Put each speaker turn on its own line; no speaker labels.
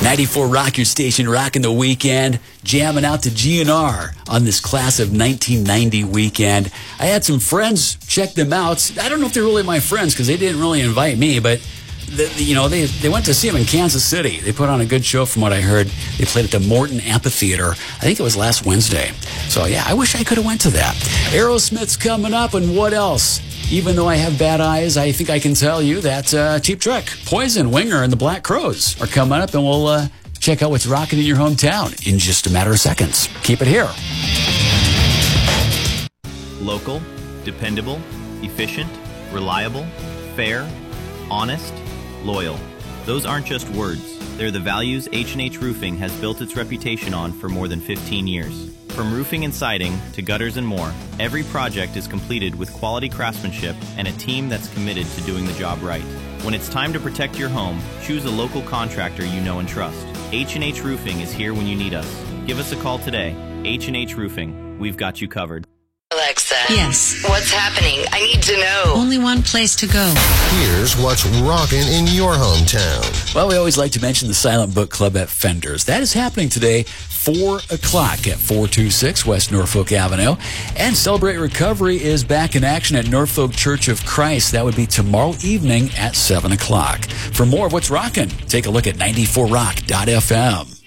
94 Rock Your Station, rocking the weekend, jamming out to GNR on this class of 1990 weekend. I had some friends check them out. I don't know if they're really my friends because they didn't really invite me, but they went to see them in Kansas City. They put on a good show from what I heard. They played at the Morton Amphitheater. I think it was last Wednesday. So, yeah, I wish I could have went to that. Aerosmith's coming up, and what else? Even though I have bad eyes, I think I can tell you that Cheap Trick, Poison, Winger, and the Black Crowes are coming up, and we'll check out what's rocking in your hometown in just a matter of seconds. Keep it here.
Local, dependable, efficient, reliable, fair, honest, loyal. Those aren't just words. They're the values H&H Roofing has built its reputation on for more than 15 years. From roofing and siding to gutters and more, every project is completed with quality craftsmanship and a team that's committed to doing the job right. When it's time to protect your home, choose a local contractor you know and trust. H&H Roofing is here when you need us. Give us a call today. H&H Roofing. We've got you covered.
Alexa.
Yes.
What's happening? I need to know.
Only one place to go.
Here's what's rocking in your hometown.
Well, we always like to mention the Silent Book Club at Fenders. That is happening today, 4 o'clock at 426 West Norfolk Avenue. And Celebrate Recovery is back in action at Norfolk Church of Christ. That would be tomorrow evening at 7 o'clock. For more of what's rocking, take a look at 94rock.fm.